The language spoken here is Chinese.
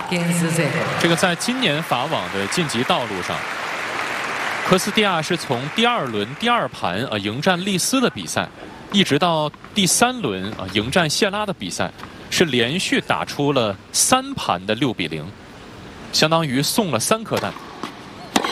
这个在今年法网的晋级道路上，科斯蒂亚是从第2轮第2盘迎战丽丝的比赛，一直到第3轮迎战谢拉的比赛，是连续打出了3盘的6比0，相当于送了3颗蛋。